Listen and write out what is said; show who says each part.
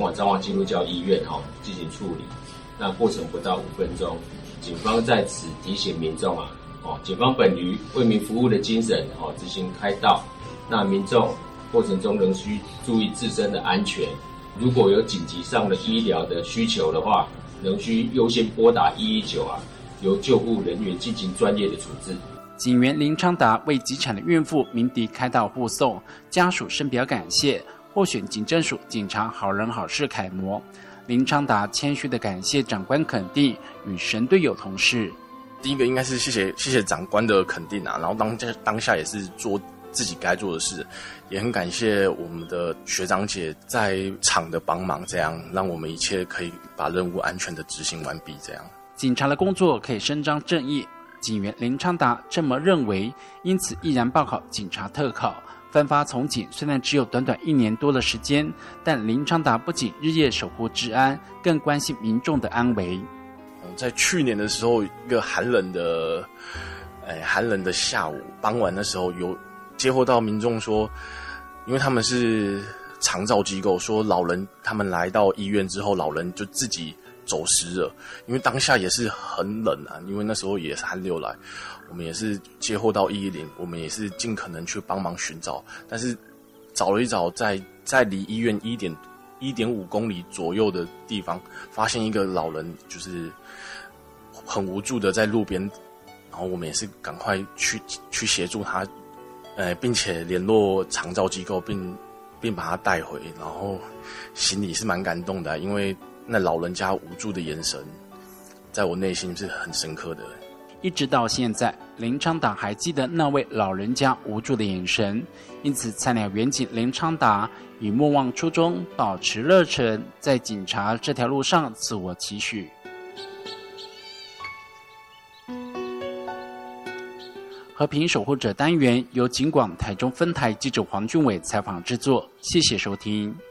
Speaker 1: 彰化基督教医院进行处理。那过程不到5分钟，警方在此提醒民众警方本于为民服务的精神执行开道。那民众过程中仍需注意自身的安全。如果有紧急上的医疗的需求的话，仍需优先拨打119由救护人员进行专业的处置。
Speaker 2: 警员林昌达为急产的孕妇鸣笛开道护送，家属深表感谢，获选警政署警察好人好事楷模。林昌达谦虚地感谢长官肯定与神队友同事。
Speaker 3: 第一个应该是谢谢长官的肯定然后当下也是做自己该做的事，也很感谢我们的学长姐在场的帮忙，这样让我们一切可以把任务安全的执行完毕。这样，
Speaker 2: 警察的工作可以伸张正义，警员林昌达这么认为，因此毅然报考警察特考。分发从警虽然只有短短1年多的时间，但林昌达不仅日夜守护治安，更关心民众的安危。
Speaker 3: 在去年的时候，一个寒冷的下午傍晚的时候，有接获到民众说，因为他们是长照机构，说老人他们来到医院之后，老人就自己走失了。因为当下也是很冷因为那时候也是寒流来，我们也是接获到110，我们也是尽可能去帮忙寻找，但是找了一找，在离医院1.5公里左右的地方，发现一个老人就是很无助的在路边，然后我们也是赶快去协助他，并且联络长照机构，并把他带回，然后心里是蛮感动的因为那老人家无助的眼神，在我内心是很深刻的。
Speaker 2: 一直到现在，林昌达还记得那位老人家无助的眼神，因此菜鸟员警林昌达以莫忘初衷，保持热忱，在警察这条路上自我期许。和平守护者单元由警广台中分台记者黄俊伟采访制作，谢谢收听。